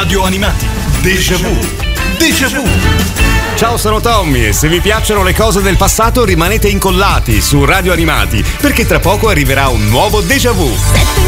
Radio Animati. Déjà vu. Déjà vu. Ciao, sono Tommy e se vi piacciono le cose del passato rimanete incollati su Radio Animati, perché tra poco arriverà un nuovo Déjà vu.